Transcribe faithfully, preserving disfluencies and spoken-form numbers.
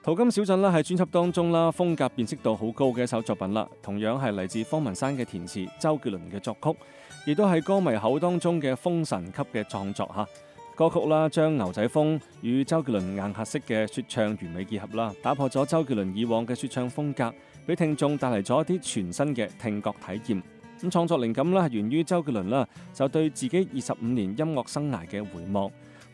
淘金小鎮啦，係專輯當中啦，風格辨識度好高嘅一首作品啦。同樣係嚟自方文山嘅填詞，周杰倫嘅作曲，亦都係歌迷口當中嘅封神級嘅創作嚇。歌曲啦，將牛仔風與周杰倫硬核式嘅説唱完美結合啦，打破咗周杰倫以往嘅説唱風格，俾聽眾帶嚟咗一啲全新嘅聽覺體驗。咁創作靈感啦，係源於周杰倫啦，就對自己二十五年音樂生涯嘅回望。